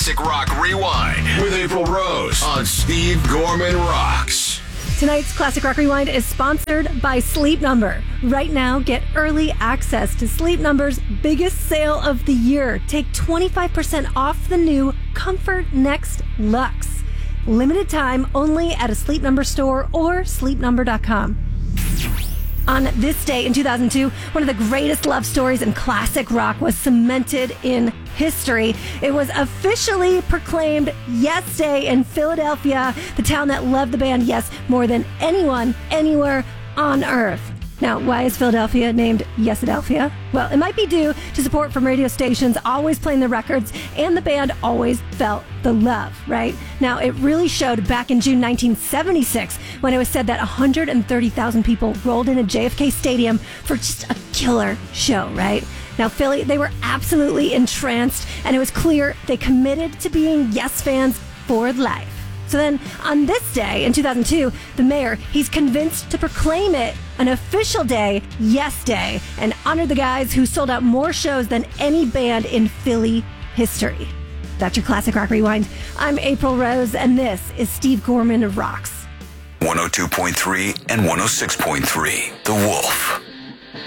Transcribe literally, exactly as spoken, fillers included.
Classic Rock Rewind with April Rose on Steve Gorman Rocks. Tonight's Classic Rock Rewind is sponsored by Sleep Number. Right now, get early access to Sleep Number's biggest sale of the year. Take twenty-five percent off the new Comfort Next Luxe. Limited time only at a Sleep Number store or sleep number dot com. On this day in two thousand two, one of the greatest love stories in classic rock was cemented in history. It was officially proclaimed Yes Day in Philadelphia, the town that loved the band Yes more than anyone, anywhere on Earth. Now, why is Philadelphia named Yesadelphia? Well, it might be due to support from radio stations always playing the records, and the band always felt the love, right? Now, it really showed back in June nineteen seventy-six when it was said that one hundred thirty thousand people rolled into J F K Stadium for just a killer show, right? Now, Philly, they were absolutely entranced, and it was clear they committed to being Yes fans for life. So then, on this day in two thousand two, the mayor, he's convinced to proclaim it an official day, Yes Day, and honor the guys who sold out more shows than any band in Philly history. That's your Classic Rock Rewind. I'm April Rose, and this is Steve Gorman Rocks. one oh two point three and one oh six point three, The Wolf.